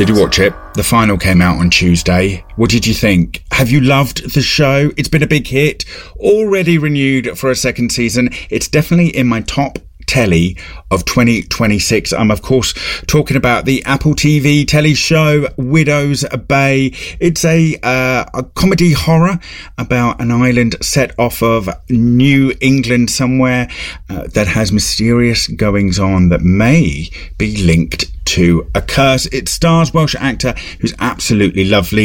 Did you watch it? The final came out on Tuesday. What did you think? Have you loved the show? It's been a big hit, already renewed for a second season. It's definitely in my top telly of 2026. I'm of course talking about the Apple TV telly show Widow's Bay. It's a comedy horror about an island set off of New England somewhere that has mysterious goings on that may be linked to a curse. It stars Welsh actor who's absolutely lovely,